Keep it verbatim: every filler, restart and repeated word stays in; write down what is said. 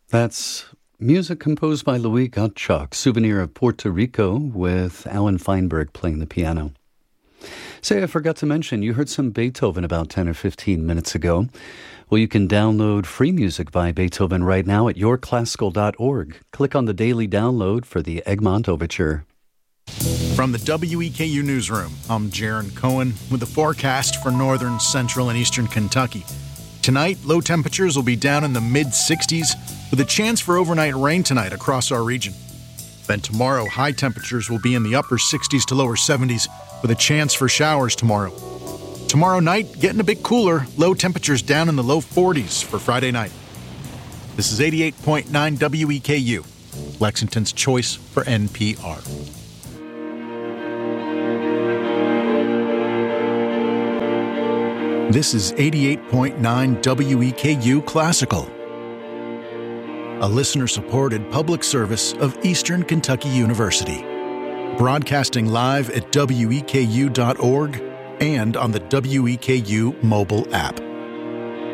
That's music composed by Louis Gottschalk, Souvenir of Puerto Rico, with Alan Feinberg playing the piano. Say, I forgot to mention, you heard some Beethoven about ten or fifteen minutes ago. Well, you can download free music by Beethoven right now at your classical dot org. Click on the daily download for the Egmont Overture. From the W E K U Newsroom, I'm Jaron Cohen with the forecast for northern, central, and eastern Kentucky. Tonight, low temperatures will be down in the mid sixties with a chance for overnight rain tonight across our region. Then tomorrow, high temperatures will be in the upper sixties to lower seventies with a chance for showers tomorrow. Tomorrow night, getting a bit cooler, low temperatures down in the low forties for Friday night. This is eighty-eight point nine W E K U, Lexington's choice for N P R. This is eighty-eight point nine W E K U Classical, a listener-supported public service of Eastern Kentucky University, broadcasting live at W E K U dot org and on the W E K U mobile app.